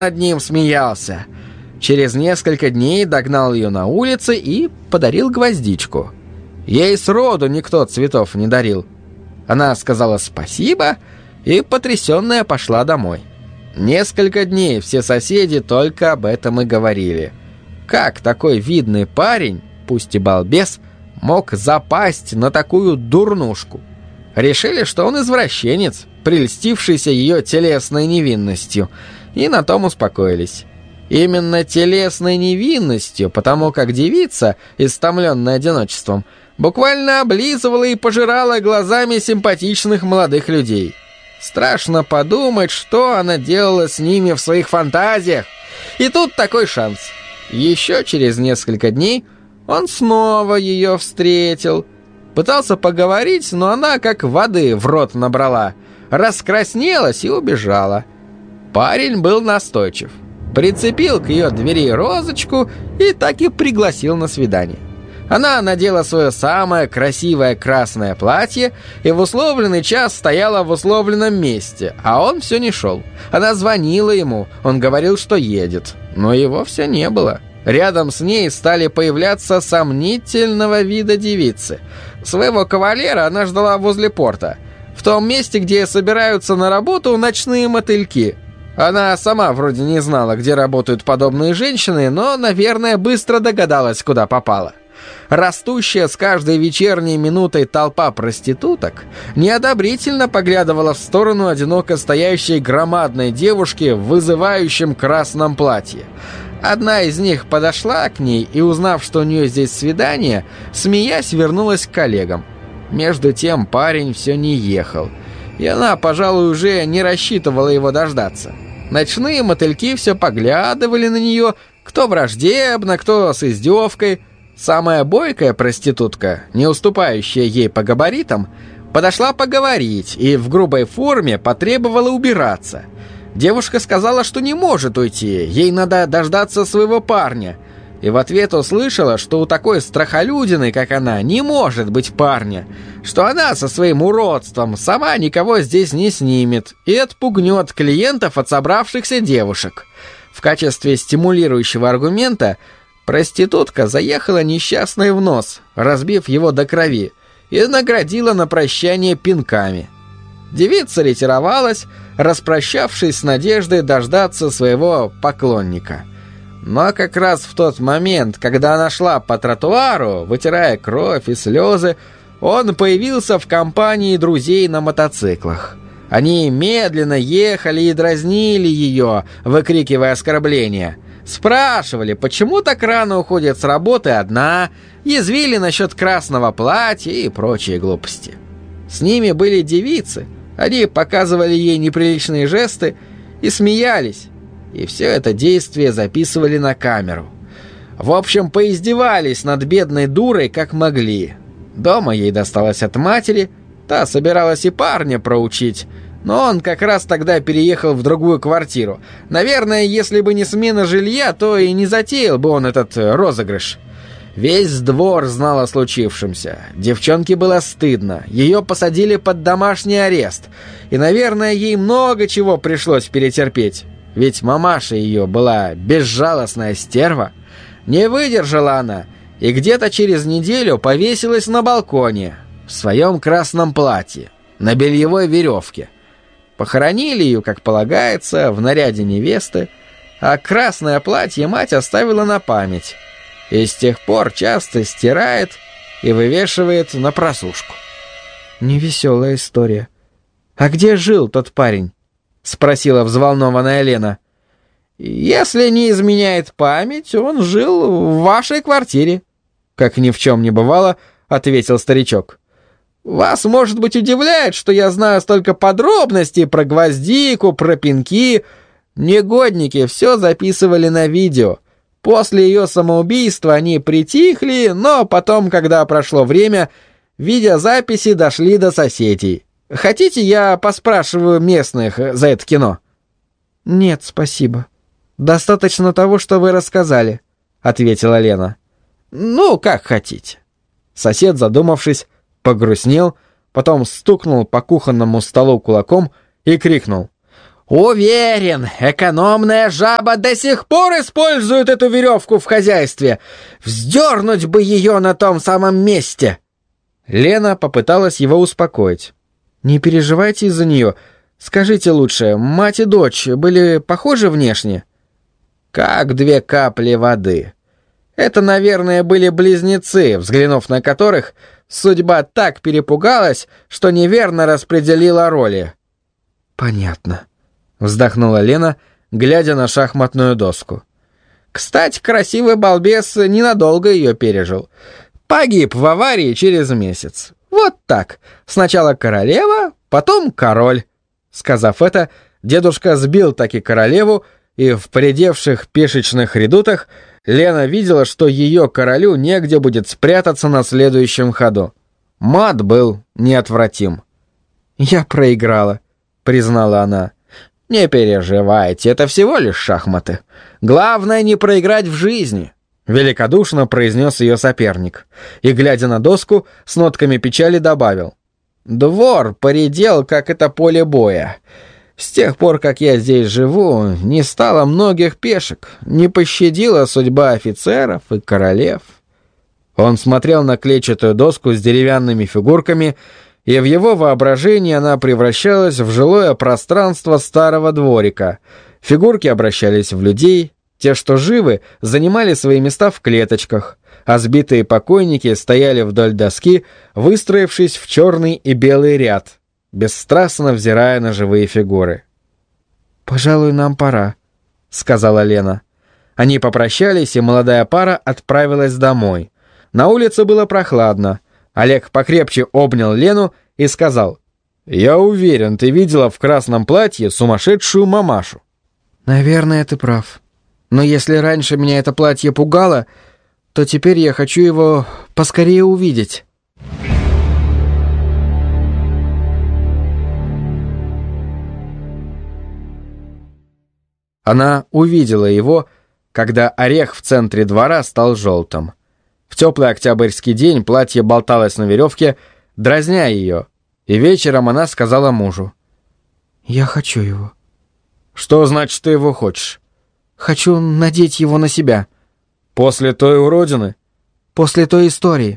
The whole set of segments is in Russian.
над ним смеялся. Через несколько дней догнал ее на улице и подарил гвоздичку. Ей сроду никто цветов не дарил. Она сказала спасибо и, потрясенная, пошла домой. Несколько дней все соседи только об этом и говорили. Как такой видный парень, пусть и балбес, мог запасть на такую дурнушку? Решили, что он извращенец, прельстившийся ее телесной невинностью, и на том успокоились. Именно телесной невинностью, потому как девица, истомленная одиночеством, буквально облизывала и пожирала глазами симпатичных молодых людей. Страшно подумать, что она делала с ними в своих фантазиях. И тут такой шанс. Еще через несколько дней он снова ее встретил. Пытался поговорить, но она как воды в рот набрала, раскраснелась и убежала. Парень был настойчив. Прицепил к ее двери розочку и так и пригласил на свидание. Она надела свое самое красивое красное платье и в условленный час стояла в условленном месте, а он все не шел. Она звонила ему, он говорил, что едет, но его все не было. Рядом с ней стали появляться сомнительного вида девицы. Своего кавалера она ждала возле порта, в том месте, где собираются на работу ночные мотыльки. Она сама вроде не знала, где работают подобные женщины, но, наверное, быстро догадалась, куда попала. Растущая с каждой вечерней минутой толпа проституток неодобрительно поглядывала в сторону одиноко стоящей громадной девушки в вызывающем красном платье. Одна из них подошла к ней и, узнав, что у нее здесь свидание, смеясь, вернулась к коллегам. Между тем парень все не ехал, и она, пожалуй, уже не рассчитывала его дождаться. Ночные мотыльки все поглядывали на нее, кто враждебно, кто с издевкой. Самая бойкая проститутка, не уступающая ей по габаритам, подошла поговорить и в грубой форме потребовала убираться. Девушка сказала, что не может уйти, ей надо дождаться своего парня. И в ответ услышала, что у такой страхолюдины, как она, не может быть парня, что она со своим уродством сама никого здесь не снимет и отпугнет клиентов от собравшихся девушек. В качестве стимулирующего аргумента проститутка заехала несчастной в нос, разбив его до крови, и наградила на прощание пинками. Девица ретировалась, распрощавшись с надеждой дождаться своего поклонника. Но как раз в тот момент, когда она шла по тротуару, вытирая кровь и слезы, он появился в компании друзей на мотоциклах. Они медленно ехали и дразнили ее, выкрикивая оскорбления. Спрашивали, почему так рано уходит с работы одна, язвили насчет красного платья и прочие глупости. С ними были девицы, они показывали ей неприличные жесты и смеялись. И все это действие записывали на камеру. В общем, поиздевались над бедной дурой как могли. Дома ей досталось от матери, та собиралась и парня проучить, но он как раз тогда переехал в другую квартиру. Наверное, если бы не смена жилья, то и не затеял бы он этот розыгрыш. Весь двор знал о случившемся. Девчонке было стыдно. Ее посадили под домашний арест. И, наверное, ей много чего пришлось перетерпеть. Ведь мамаша ее была безжалостная стерва. Не выдержала она, и где-то через неделю повесилась на балконе, в своем красном платье, на бельевой веревке. Похоронили ее, как полагается, в наряде невесты, а красное платье мать оставила на память. И с тех пор часто стирает и вывешивает на просушку. Невеселая история. А где жил тот парень? — спросила взволнованная Лена. «Если не изменяет память, он жил в вашей квартире», — как ни в чем не бывало, ответил старичок. «Вас, может быть, удивляет, что я знаю столько подробностей про гвоздику, про пинки. Негодники все записывали на видео. После ее самоубийства они притихли, но потом, когда прошло время, видеозаписи дошли до соседей. Хотите, я поспрашиваю местных за это кино?» «Нет, спасибо. Достаточно того, что вы рассказали», — ответила Лена. «Ну, как хотите». Сосед, задумавшись, погрустнел, потом стукнул по кухонному столу кулаком и крикнул: Уверен, экономная жаба до сих пор использует эту веревку в хозяйстве. Вздернуть бы ее на том самом месте. Лена попыталась его успокоить. Не переживайте из-за нее. Скажите лучше, мать и дочь были похожи внешне? Как 2 капли воды. Это, наверное, были близнецы, взглянув на которых, судьба так перепугалась, что неверно распределила роли. Понятно. Вздохнула Лена, глядя на шахматную доску. Кстати, красивый балбес ненадолго ее пережил. Погиб в аварии через месяц. Вот так. Сначала королева, потом король. Сказав это, дедушка сбил таки королеву, и в поредевших пешечных редутах Лена видела, что ее королю негде будет спрятаться на следующем ходу. Мат был неотвратим. «Я проиграла», — признала она. «Не переживайте, это всего лишь шахматы. Главное не проиграть в жизни», — великодушно произнес ее соперник. И, глядя на доску, с нотками печали добавил. «Двор поредел, как это поле боя. С тех пор, как я здесь живу, не стало многих пешек, не пощадила судьба офицеров и королев». Он смотрел на клетчатую доску с деревянными фигурками, и в его воображении она превращалась в жилое пространство старого дворика. Фигурки обращались в людей, те, что живы, занимали свои места в клеточках, а сбитые покойники стояли вдоль доски, выстроившись в черный и белый ряд, бесстрастно взирая на живые фигуры. «Пожалуй, нам пора», — сказала Лена. Они попрощались, и молодая пара отправилась домой. На улице было прохладно. Олег покрепче обнял Лену и сказал: «Я уверен, ты видела в красном платье сумасшедшую мамашу». «Наверное, ты прав. Но если раньше меня это платье пугало, то теперь я хочу его поскорее увидеть». Она увидела его, когда орех в центре двора стал желтым. В теплый октябрьский день платье болталось на веревке, дразня ее, и вечером она сказала мужу: «Я хочу его». «Что значит, ты его хочешь?» «Хочу надеть его на себя». «После той уродины?» «После той истории».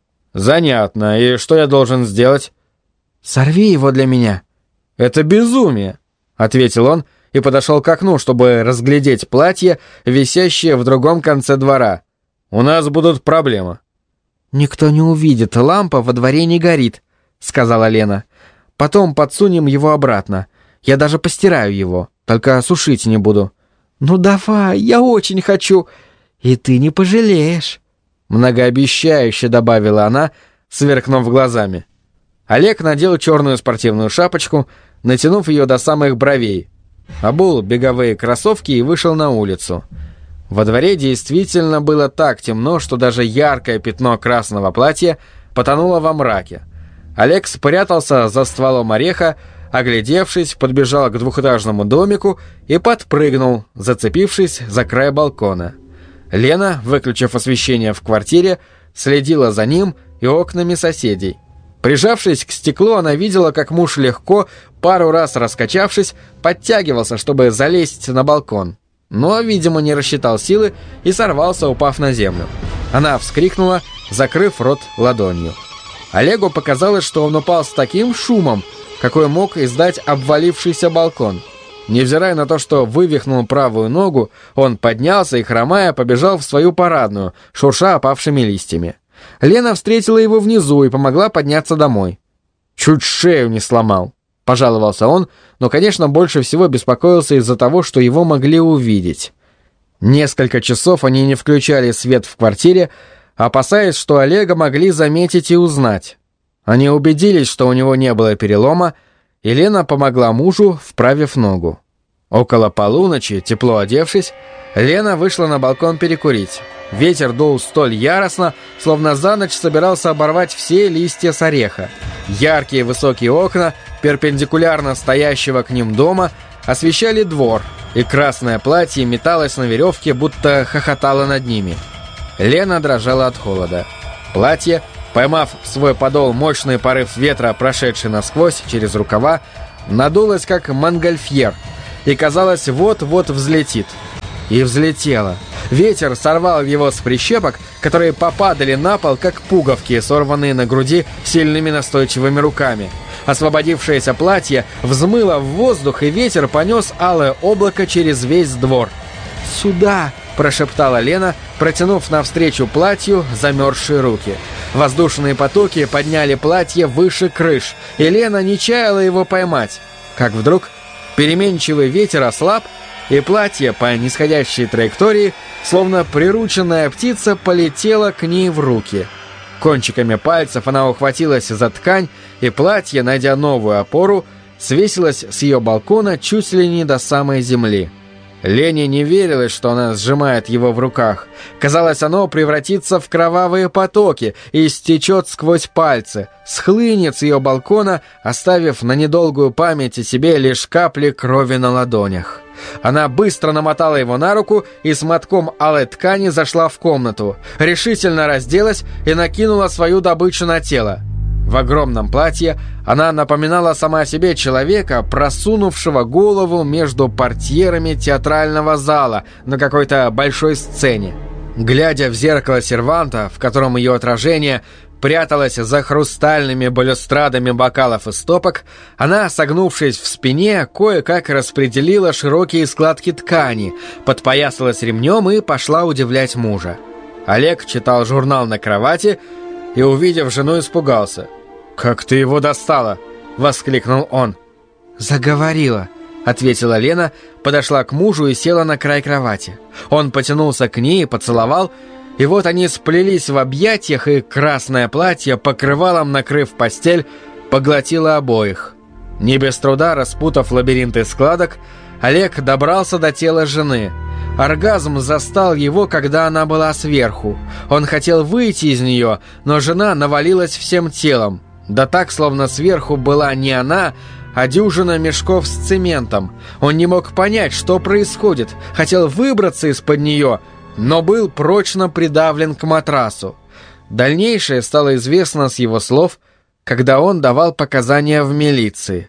«Занятно. И что я должен сделать?» «Сорви его для меня». «Это безумие», — ответил он и подошел к окну, чтобы разглядеть платье, висящее в другом конце двора. «У нас будут проблемы». «Никто не увидит, лампа во дворе не горит», — сказала Лена. «Потом подсунем его обратно. Я даже постираю его, только сушить не буду». «Ну давай, я очень хочу, и ты не пожалеешь», — многообещающе добавила она, сверкнув глазами. Олег надел черную спортивную шапочку, натянув ее до самых бровей, обул беговые кроссовки и вышел на улицу. Во дворе действительно было так темно, что даже яркое пятно красного платья потонуло во мраке. Олег спрятался за стволом ореха, оглядевшись, подбежал к двухэтажному домику и подпрыгнул, зацепившись за край балкона. Лена, выключив освещение в квартире, следила за ним и окнами соседей. Прижавшись к стеклу, она видела, как муж легко, пару раз раскачавшись, подтягивался, чтобы залезть на балкон. Но, видимо, не рассчитал силы и сорвался, упав на землю. Она вскрикнула, закрыв рот ладонью. Олегу показалось, что он упал с таким шумом, какой мог издать обвалившийся балкон. Невзирая на то, что вывихнул правую ногу, он поднялся и, хромая, побежал в свою парадную, шурша опавшими листьями. Лена встретила его внизу и помогла подняться домой. «Чуть шею не сломал», — пожаловался он, но, конечно, больше всего беспокоился из-за того, что его могли увидеть. Несколько часов они не включали свет в квартире, опасаясь, что Олега могли заметить и узнать. Они убедились, что у него не было перелома, и Лена помогла мужу, вправив ногу. Около полуночи, тепло одевшись, Лена вышла на балкон перекурить. Ветер дул столь яростно, словно за ночь собирался оборвать все листья с ореха. Яркие высокие окна, перпендикулярно стоящего к ним дома, освещали двор, и красное платье металось на веревке, будто хохотало над ними. Лена дрожала от холода. Платье, поймав в свой подол мощный порыв ветра, прошедший насквозь через рукава, надулось, как монгольфьер, и, казалось, вот-вот взлетит. И взлетело. Ветер сорвал его с прищепок, которые попадали на пол, как пуговки, сорванные на груди сильными настойчивыми руками. Освободившееся платье взмыло в воздух, и ветер понес алое облако через весь двор. «Сюда!» – прошептала Лена, протянув навстречу платью замерзшие руки. Воздушные потоки подняли платье выше крыш, и Лена не чаяла его поймать. Как вдруг переменчивый ветер ослаб, и платье по нисходящей траектории, словно прирученная птица, полетело к ней в руки. Кончиками пальцев она ухватилась за ткань, и платье, найдя новую опору, свесилось с ее балкона чуть ли не до самой земли. Лене не верилось, что она сжимает его в руках. Казалось, оно превратится в кровавые потоки и стечет сквозь пальцы, схлынет с ее балкона, оставив на недолгую память о себе лишь капли крови на ладонях. Она быстро намотала его на руку и с мотком алой ткани зашла в комнату, решительно разделась и накинула свою добычу на тело. В огромном платье она напоминала сама себе человека, просунувшего голову между портьерами театрального зала на какой-то большой сцене. Глядя в зеркало серванта, в котором ее отражение пряталось за хрустальными балюстрадами бокалов и стопок, она, согнувшись в спине, кое-как распределила широкие складки ткани, подпоясалась ремнем и пошла удивлять мужа. Олег читал журнал на кровати и, увидев жену, испугался. «Как ты его достала?» — воскликнул он. «Заговорила», — ответила Лена, подошла к мужу и села на край кровати. Он потянулся к ней и поцеловал, и вот они сплелись в объятиях, и красное платье, покрывалом накрыв постель, поглотило обоих. Не без труда распутав лабиринты складок, Олег добрался до тела жены. Оргазм застал его, когда она была сверху. Он хотел выйти из нее, но жена навалилась всем телом. Да так, словно сверху была не она, а дюжина мешков с цементом. Он не мог понять, что происходит. Хотел выбраться из-под нее, но был прочно придавлен к матрасу. Дальнейшее стало известно с его слов, когда он давал показания в милиции.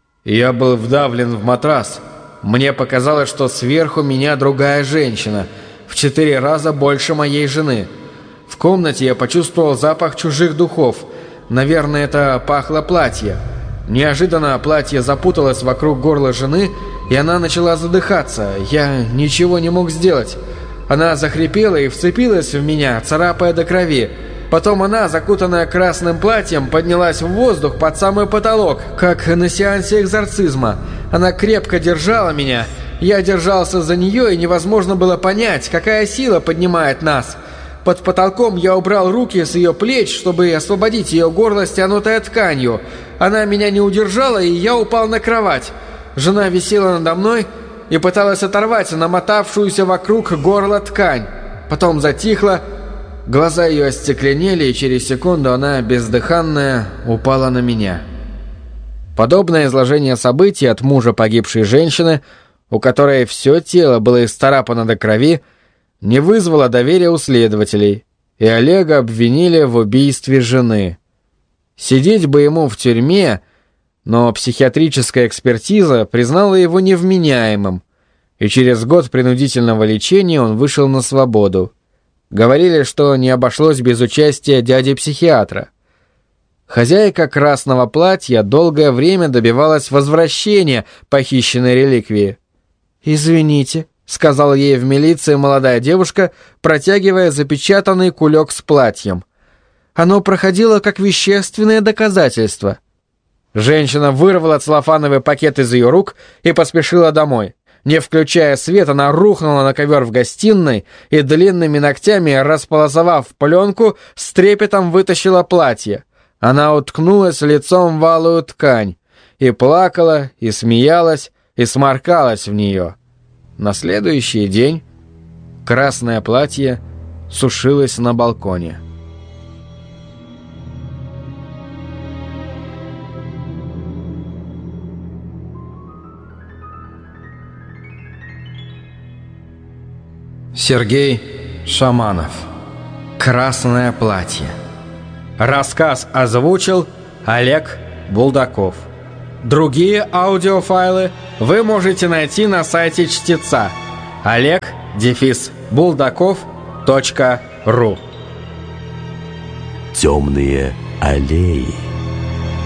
«Я был вдавлен в матрас. Мне показалось, что сверху меня другая женщина, в 4 раза больше моей жены. В комнате я почувствовал запах чужих духов. Наверное, это пахло платье. Неожиданно платье запуталось вокруг горла жены, и она начала задыхаться. Я ничего не мог сделать. Она захрипела и вцепилась в меня, царапая до крови. Потом она, закутанная красным платьем, поднялась в воздух под самый потолок, как на сеансе экзорцизма. Она крепко держала меня. Я держался за нее, и невозможно было понять, какая сила поднимает нас. Под потолком я убрал руки с ее плеч, чтобы освободить ее горло, стянутое тканью. Она меня не удержала, и я упал на кровать. Жена висела надо мной и пыталась оторвать намотавшуюся вокруг горла ткань. Потом затихла, глаза ее остекленели, и через секунду она, бездыханная, упала на меня. Подобное изложение событий от мужа погибшей женщины, у которой все тело было исцарапано до крови, не вызвало доверия у следователей, и Олега обвинили в убийстве жены. Сидеть бы ему в тюрьме, но психиатрическая экспертиза признала его невменяемым, и через год принудительного лечения он вышел на свободу. Говорили, что не обошлось без участия дяди-психиатра. Хозяйка красного платья долгое время добивалась возвращения похищенной реликвии. «Извините», — сказала ей в милиции молодая девушка, протягивая запечатанный кулек с платьем. «Оно проходило как вещественное доказательство». Женщина вырвала целлофановый пакет из ее рук и поспешила домой. Не включая свет, она рухнула на ковер в гостиной и длинными ногтями, располосовав пленку, с трепетом вытащила платье. Она уткнулась лицом в алую ткань и плакала, и смеялась, и сморкалась в нее. На следующий день красное платье сушилось на балконе. Сергей Шаманов. «Красное платье». Рассказ озвучил Олег Булдаков. Другие аудиофайлы вы можете найти на сайте чтеца oleg-buldakov.ru. Темные аллеи.